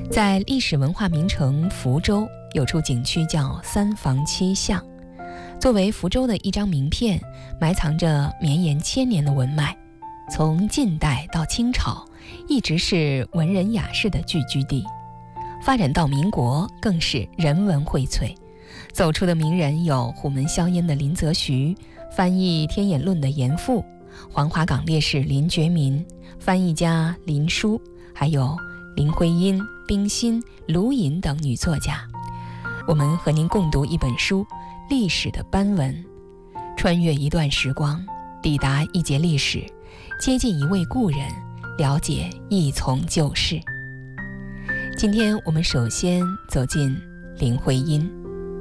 在历史文化名城福州，有处景区叫三坊七巷，作为福州的一张名片，埋藏着绵延千年的文脉。从晋代到清朝，一直是文人雅士的聚居地，发展到民国更是人文荟萃。走出的名人有虎门销烟的林则徐，翻译《天演论》的严复，黄花岗烈士林觉民，翻译家林殊，还有林徽因、冰心、卢隐等女作家。我们和您共读一本书《历史的斑纹》，穿越一段时光，抵达一节历史，接近一位故人，了解一从旧事。今天我们首先走进林徽因。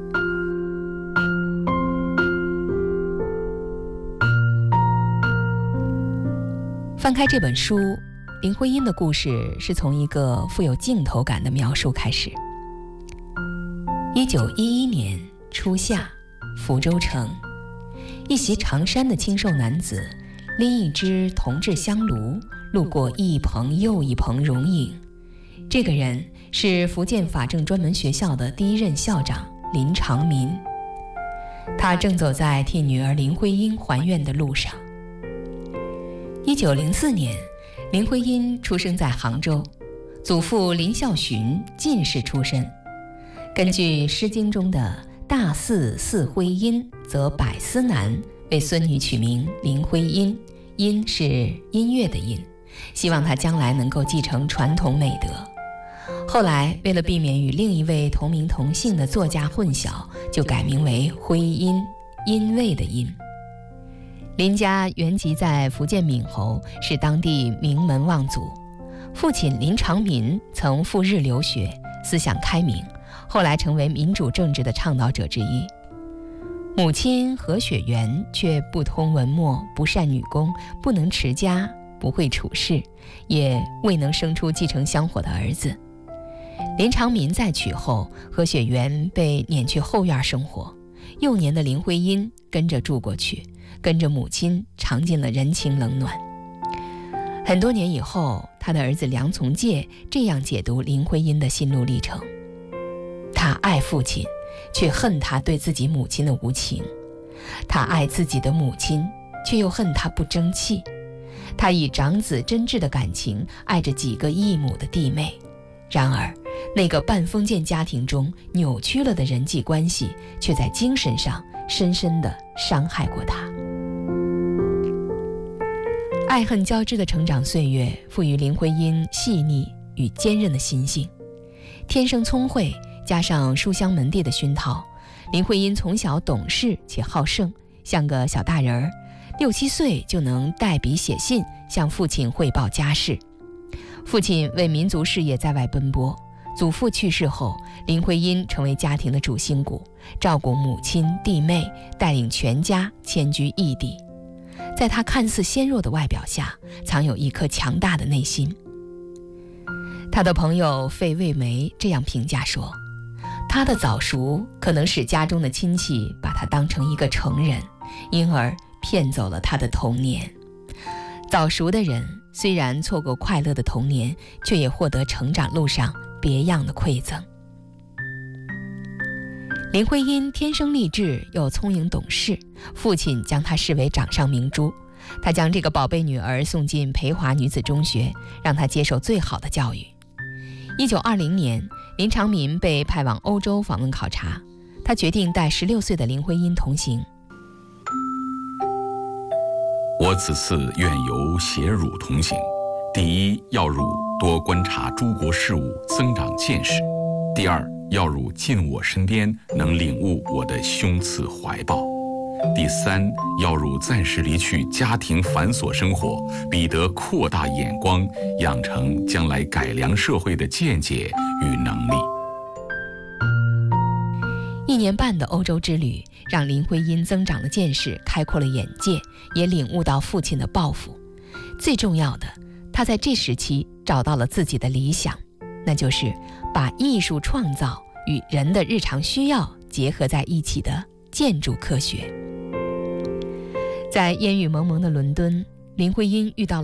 翻开这本书，林徽因的故事是从一个富有镜头感的描述开始。1911年初夏，福州城，一袭长衫的清瘦男子拎一只铜制香炉，路过一棚又一棚容影。这个人是福建法政专门学校的第一任校长林长民，他正走在替女儿林徽因还愿的路上。1904年，林徽因出生在杭州，祖父林孝询进士出身。根据《诗经》中的大祀祀徽因，则百思男为孙女取名林徽因，音是音乐的音，希望她将来能够继承传统美德。后来为了避免与另一位同名同姓的作家混淆，就改名为徽因，因为的因。林家原籍在福建闽侯，是当地名门望族。父亲林长民曾赴日留学，思想开明，后来成为民主政治的倡导者之一。母亲何雪媛却不通文墨，不善女工，不能持家，不会处事，也未能生出继承香火的儿子。林长民再娶后，何雪媛被撵去后院生活，幼年的林徽因跟着住过去，跟着母亲尝尽了人情冷暖。很多年以后，他的儿子梁从诫这样解读林徽因的心路历程：他爱父亲，却恨他对自己母亲的无情；他爱自己的母亲，却又恨他不争气；他以长子真挚的感情爱着几个异母的弟妹。然而那个半封建家庭中扭曲了的人际关系，却在精神上深深地伤害过他。爱恨交织的成长岁月赋予林徽因细腻与坚韧的心性。天生聪慧，加上书香门第的熏陶，林徽因从小懂事且好胜，像个小大人儿，6、7岁就能带笔写信向父亲汇报家事。父亲为民族事业在外奔波，祖父去世后，林徽因成为家庭的主心骨，照顾母亲弟妹，带领全家迁居异地。在她看似纤弱的外表下，藏有一颗强大的内心。她的朋友费慰梅这样评价说，她的早熟可能使家中的亲戚把她当成一个成人，因而骗走了她的童年。早熟的人虽然错过快乐的童年，却也获得成长路上别样的馈赠。林徽因天生丽质又聪颖懂事，父亲将她视为掌上明珠。他将这个宝贝女儿送进培华女子中学，让她接受最好的教育。1920年，林长民被派往欧洲访问考察，他决定带16岁的林徽因同行。 我此次愿由携汝同行，第一，要汝多观察诸国事务，增长见识；第二，要汝近我身边，能领悟我的胸次怀抱；第三，要汝暂时离去家庭繁琐生活，彼得扩大眼光，养成将来改良社会的见解与能力。 1年半的欧洲之旅，让林徽因增长了见识，开阔了眼界，也领悟到父亲的抱负。最重要的，他在这时期找到了自己的理想，那就是把艺术创造与人的日常需要结合在一起的建筑科学。在烟雨蒙蒙的伦敦，林徽因遇到